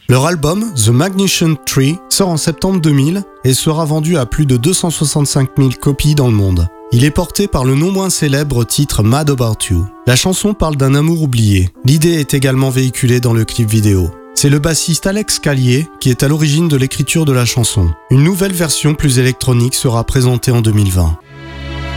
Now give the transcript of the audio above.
Leur album, The Magnificent Tree, sort en septembre 2000 et sera vendu à plus de 265 000 copies dans le monde. Il est porté par le non moins célèbre titre Mad About You. La chanson parle d'un amour oublié. L'idée est également véhiculée dans le clip vidéo. C'est le bassiste Alex Callier qui est à l'origine de l'écriture de la chanson. Une nouvelle version plus électronique sera présentée en 2020.